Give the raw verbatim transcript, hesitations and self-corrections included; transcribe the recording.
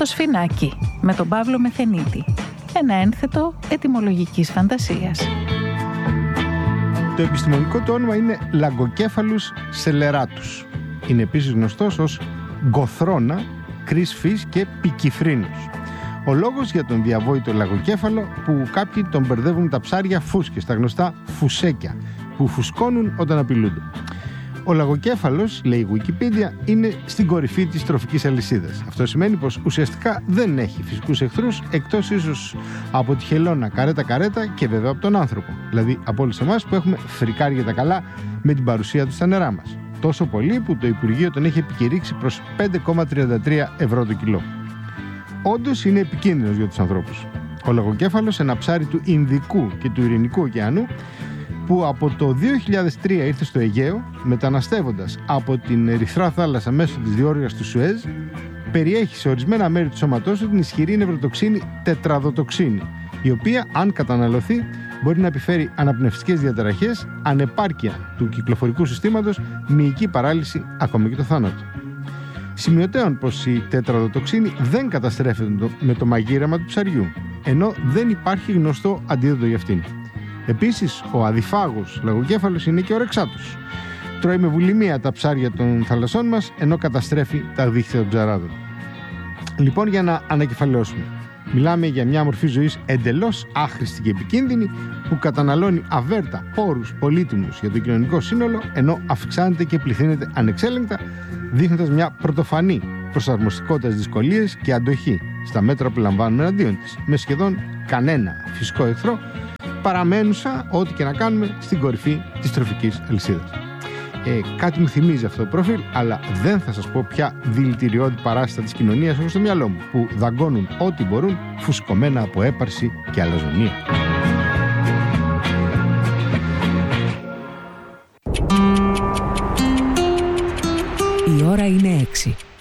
Το σφινάκι με τον Παύλο Μεθενίτη. Ένα ένθετο ετυμολογικής φαντασίας. Το επιστημονικό του όνομα είναι Λαγκοκέφαλους σελεράτους. Είναι επίσης γνωστός ως γκοθρώνα, κρίσφης και πικυφρίνος. Ο λόγος για τον διαβόητο λαγοκέφαλο που κάποιοι τον μπερδεύουν τα ψάρια φούσκες, τα γνωστά φουσέκια, που φουσκώνουν όταν απειλούνται. Ο λαγοκέφαλος, λέει η Wikipedia, είναι στην κορυφή της τροφικής αλυσίδας. Αυτό σημαίνει πως ουσιαστικά δεν έχει φυσικούς εχθρούς, εκτός ίσως από τη χελώνα καρέτα-καρέτα και βέβαια από τον άνθρωπο. Δηλαδή από όλους εμάς που έχουμε φρικάρει τα καλά με την παρουσία του στα νερά μας. Τόσο πολύ που το Υπουργείο τον έχει επικηρύξει προς πέντε κόμμα τριάντα τρία ευρώ το κιλό. Όντως είναι επικίνδυνος για τους ανθρώπους. Ο λαγοκέφαλος, ένα ψάρι του Ινδικού και του Ειρηνικού ωκεανού, που από το δύο χιλιάδες τρία ήρθε στο Αιγαίο, μεταναστεύοντας από την Ερυθρά θάλασσα μέσω της διόρυγας του Σουέζ, περιέχει σε ορισμένα μέρη του σώματός του την ισχυρή νευροτοξίνη τετραδοτοξίνη, η οποία, αν καταναλωθεί, μπορεί να επιφέρει αναπνευστικές διαταραχές, ανεπάρκεια του κυκλοφορικού συστήματος, μυϊκή παράλυση, ακόμη και το θάνατο. Σημειωτέων πως η τετραδοτοξίνη δεν καταστρέφεται με το μαγείρεμα του ψαριού, ενώ δεν υπάρχει γνωστό αντίδοτο για αυτήν. Επίσης, ο αδιφάγος λαγοκέφαλος είναι και ορεξάτος. Τρώει με βουλημία τα ψάρια των θαλασσών μας, ενώ καταστρέφει τα δίχτυα των ψαράδων. Λοιπόν, για να ανακεφαλαιώσουμε. Μιλάμε για μια μορφή ζωής εντελώς άχρηστη και επικίνδυνη, που καταναλώνει αβέρτα πόρους πολύτιμους για το κοινωνικό σύνολο, ενώ αυξάνεται και πληθύνεται ανεξέλεγκτα, δείχνοντας μια πρωτοφανή προσαρμοστικότητα στις δυσκολίες και αντοχή στα μέτρα που λαμβάνουμε εναντίον της, με σχεδόν κανένα φυσικό εχθρό, παραμένουσα ό,τι και να κάνουμε στην κορυφή της τροφικής αλυσίδας. Ε, κάτι μου θυμίζει αυτό το προφίλ, αλλά δεν θα σας πω ποια δηλητηριώδη παράστατα της κοινωνίας έχω στο μυαλό μου, που δαγκώνουν ό,τι μπορούν, φουσκωμένα από έπαρση και αλαζονία. Η ώρα είναι έξι.